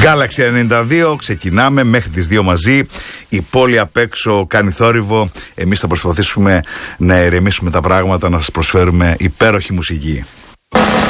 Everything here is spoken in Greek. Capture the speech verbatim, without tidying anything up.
Galaxy ενενήντα δύο, ξεκινάμε μέχρι τις δύο μαζί. Η πόλη απ' έξω κάνει θόρυβο. Εμείς θα προσπαθήσουμε να ερεμήσουμε τα πράγματα, να σας προσφέρουμε υπέροχη μουσική.